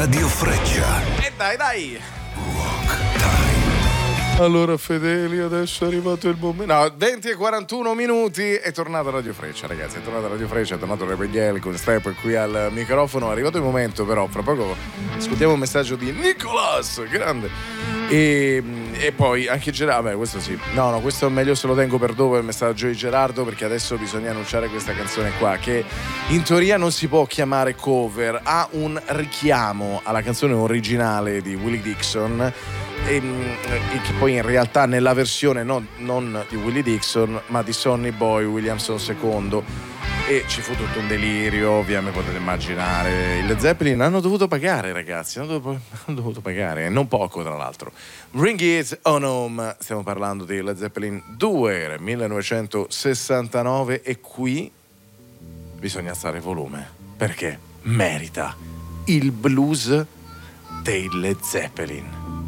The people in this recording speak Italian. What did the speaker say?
Radio Freccia. E dai! Rock Time. Allora fedeli, adesso è arrivato il momento. No, 20 e 41 minuti. È tornata Radio Freccia, ragazzi. È tornata Radio Freccia, è tornato Rebelliel con Step qui al microfono. È arrivato il momento, però, fra poco ascoltiamo un messaggio di Nicolas, grande. E poi anche Gerardo. Beh, questo sì. No, questo è meglio se lo tengo per dopo il messaggio di Gerardo, perché adesso bisogna annunciare questa canzone qua, che in teoria non si può chiamare cover, ha un richiamo alla canzone originale di Willie Dixon. E che poi in realtà nella versione non di Willie Dixon ma di Sonny Boy Williamson II, e ci fu tutto un delirio, ovviamente potete immaginare. I Led Zeppelin hanno dovuto pagare, ragazzi, hanno dovuto pagare, non poco tra l'altro. Bring It On Home, stiamo parlando di Led Zeppelin 2, 1969, e qui bisogna alzare volume perché merita il blues dei Led Zeppelin.